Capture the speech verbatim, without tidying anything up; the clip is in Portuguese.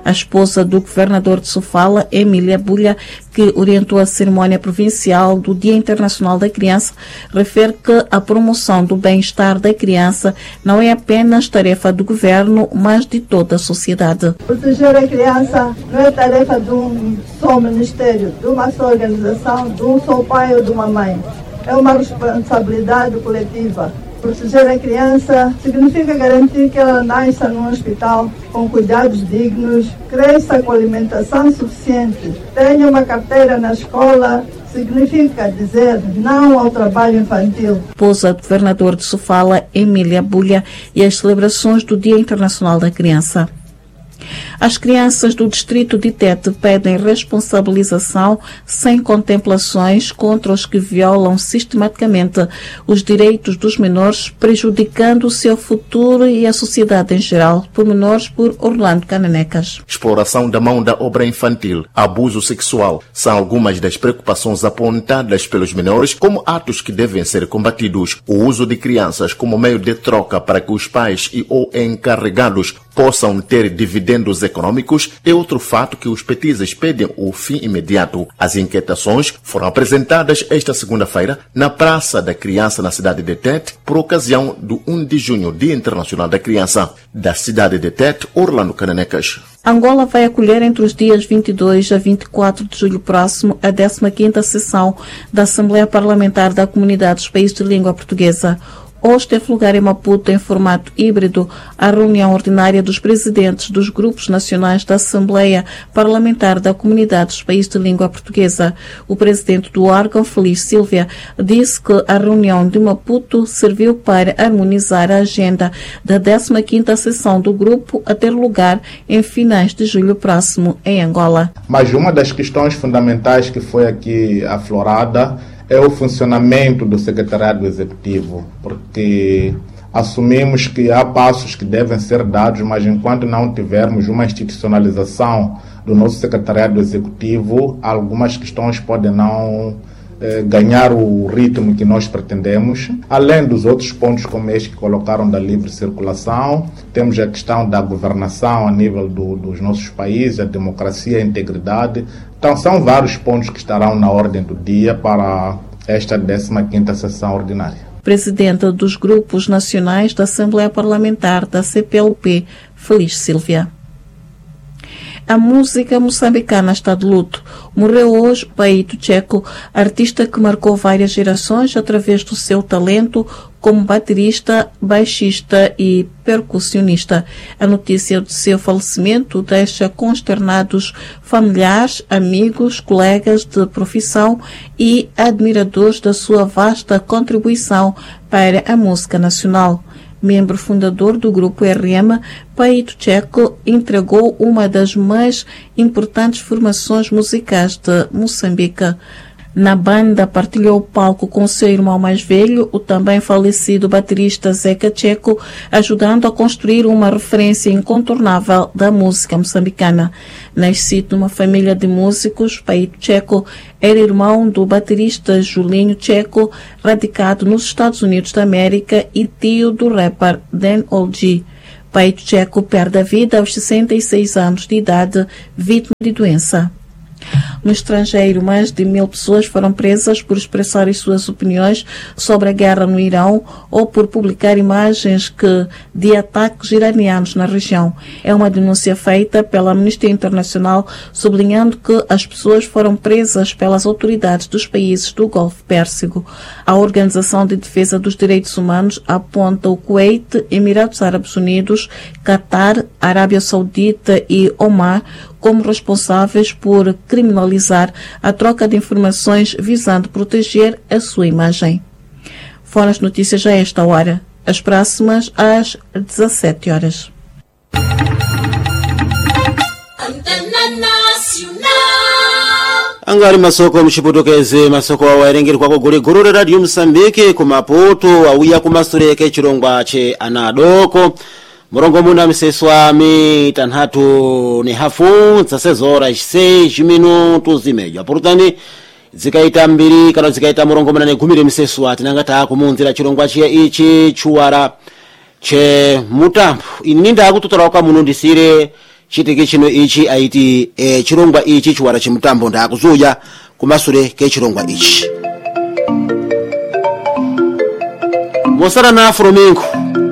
A esposa do governador de Sofala, Emília Bulha, que orientou a cerimónia provincial do Dia Internacional da Criança, refere que a promoção do bem-estar da criança não é apenas tarefa do governo, mas de toda a sociedade. Proteger a criança não é tarefa de um só ministério, de uma só organização, de um só pai ou de uma mãe. É uma responsabilidade coletiva. Proteger a criança significa garantir que ela nasça num hospital com cuidados dignos, cresça com alimentação suficiente, tenha uma carteira na escola. Significa dizer não ao trabalho infantil. Esposa do governador de Sofala, Emília Bulha, e as celebrações do Dia Internacional da Criança. As crianças do distrito de Tete pedem responsabilização sem contemplações contra os que violam sistematicamente os direitos dos menores, prejudicando o seu futuro e a sociedade em geral. Pormenores por Orlando Cananecas. Exploração da mão da obra infantil, abuso sexual são algumas das preocupações apontadas pelos menores como atos que devem ser combatidos. O uso de crianças como meio de troca para que os pais e ou encarregados possam ter dividendos econômicos é outro fato que os petizes pedem o fim imediato. As inquietações foram apresentadas esta segunda-feira na Praça da Criança na cidade de Tete por ocasião do primeiro de junho, Dia Internacional da Criança. Da cidade de Tete, Orlando Cananecas. Angola vai acolher entre os dias vinte e dois a vinte e quatro de julho próximo a décima quinta sessão da Assembleia Parlamentar da Comunidade dos Países de Língua Portuguesa. Hoje teve lugar em Maputo, em formato híbrido, a reunião ordinária dos presidentes dos grupos nacionais da Assembleia Parlamentar da Comunidade dos Países de Língua Portuguesa. O presidente do órgão, Feliz Silvia, disse que a reunião de Maputo serviu para harmonizar a agenda da décima quinta sessão do grupo a ter lugar em finais de julho próximo, em Angola. Mas uma das questões fundamentais que foi aqui aflorada é o funcionamento do secretariado executivo, porque assumimos que há passos que devem ser dados, mas enquanto não tivermos uma institucionalização do nosso secretariado executivo, algumas questões podem não eh, ganhar o ritmo que nós pretendemos. Além dos outros pontos como este que colocaram da livre circulação, temos a questão da governação a nível do, dos nossos países, a democracia, a integridade. Então, são vários pontos que estarão na ordem do dia para esta décima quinta sessão ordinária. Presidenta dos grupos nacionais da Assembleia Parlamentar da C P L P, Feliz Silvia. A música moçambicana está de luto. Morreu hoje Paito Checo, artista que marcou várias gerações através do seu talento como baterista, baixista e percussionista. A notícia do seu falecimento deixa consternados familiares, amigos, colegas de profissão e admiradores da sua vasta contribuição para a música nacional. Membro fundador do grupo R M, Paito Checo entregou uma das mais importantes formações musicais de Moçambique. Na banda, partilhou o palco com seu irmão mais velho, o também falecido baterista Zeca Checo, ajudando a construir uma referência incontornável da música moçambicana. Nascido numa família de músicos, Paito Checo era irmão do baterista Julinho Checo, radicado nos Estados Unidos da América, e tio do rapper Dan Olgi. Paito Checo perde a vida aos sessenta e seis anos de idade, vítima de doença. No estrangeiro, mais de mil pessoas foram presas por expressar as suas opiniões sobre a guerra no Irão ou por publicar imagens que, de ataques iranianos na região. É uma denúncia feita pela Amnistia Internacional, sublinhando que as pessoas foram presas pelas autoridades dos países do Golfo Pérsico. A Organização de Defesa dos Direitos Humanos aponta o Kuwait, Emirados Árabes Unidos, Catar, Arábia Saudita e Omar como responsáveis por criminalizar a troca de informações visando proteger a sua imagem. Foram as notícias a esta hora. As próximas às dezassete horas. Angari masoko mchiputokeze masoko awaerengeri kwako gure gurure radio Msambiki kumaputu awuya kumasureke chirongwa che anadoko murongo muna mseswami tanhatu ni hafu zasezora seis minutos zimeja portani zikaita mbiri kana zikaita murongo muna ne gumire mseswa tinangata kumunzira chirongwa che ichi chuwara che mutampu ininda akututora kwa munundisire chitike chino ichi aiti e, chirongwa ichi chiwara chimutambo ndakuzuya kumasure ke chirongwa ichi mosara na Afrominko